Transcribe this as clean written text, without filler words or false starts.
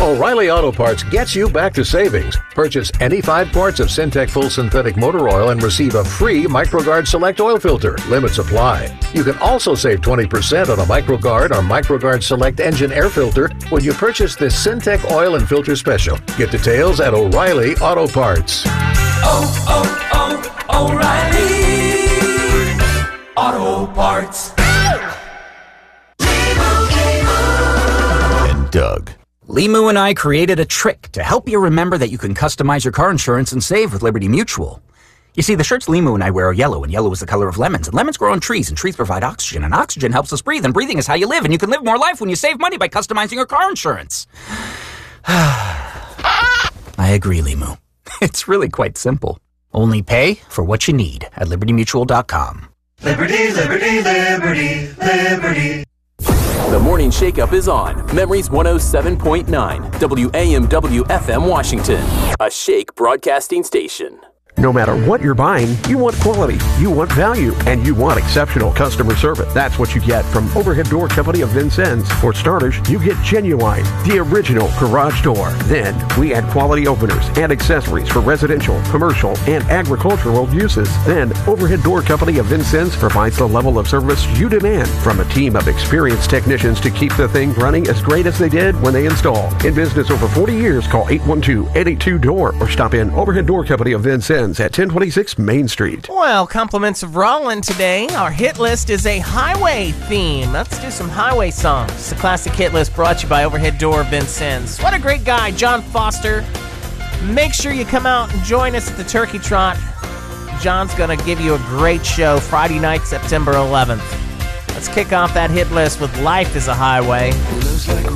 O'Reilly Auto Parts gets you back to savings. Purchase any 5 quarts of Syntec Full Synthetic Motor Oil and receive a free MicroGuard Select Oil Filter. Limits apply. You can also save 20% on a MicroGuard or MicroGuard Select Engine Air Filter when you purchase this Syntec Oil and Filter Special. Get details at O'Reilly Auto Parts. O'Reilly Auto Parts. And Doug. Limu and I created a trick to help you remember that you can customize your car insurance and save with Liberty Mutual. You see, the shirts Limu and I wear are yellow, and yellow is the color of lemons. And lemons grow on trees, and trees provide oxygen, and oxygen helps us breathe, and breathing is how you live, and you can live more life when you save money by customizing your car insurance. I agree, Limu. It's really quite simple. Only pay for what you need at libertymutual.com. Liberty, liberty, liberty, liberty. The Morning Shake-Up is on Memories 107.9 WAMW FM Washington, a Shake broadcasting station. No matter what you're buying, you want quality, you want value, and you want exceptional customer service. That's what you get from Overhead Door Company of Vincennes. For starters, you get Genuine, the original garage door. Then, we add quality openers and accessories for residential, commercial, and agricultural uses. Then, Overhead Door Company of Vincennes provides the level of service you demand from a team of experienced technicians to keep the thing running as great as they did when they installed. In business over 40 years, call 812-882-DOOR or stop in Overhead Door Company of Vincennes at 1026 Main Street. Well, compliments of Roland today. Our hit list is a highway theme. Let's do some highway songs. It's a classic hit list brought to you by Overhead Door Vincennes. What a great guy, John Foster. Make sure you come out and join us at the Turkey Trot. John's going to give you a great show Friday night, September 11th. Let's kick off that hit list with Life is a Highway. Looks like